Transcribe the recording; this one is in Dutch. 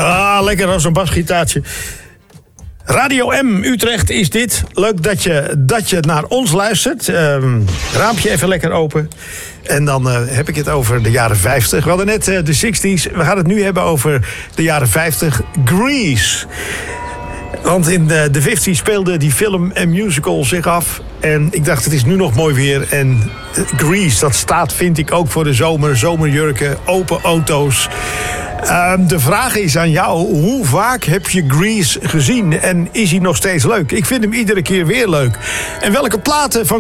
Lekker als een basgitaartje. Radio M Utrecht is dit. Leuk dat je naar ons luistert. Raampje even lekker open. En dan heb ik het over de jaren 50. We hadden net de 60s. We gaan het nu hebben over de jaren 50. Grease. Want in de 50s speelde die film en musical zich af. En ik dacht, het is nu nog mooi weer. En Grease, dat staat, vind ik, ook voor de zomer. Zomerjurken, open auto's. De vraag is aan jou, hoe vaak heb je Grease gezien? En is hij nog steeds leuk? Ik vind hem iedere keer weer leuk. En welke platen van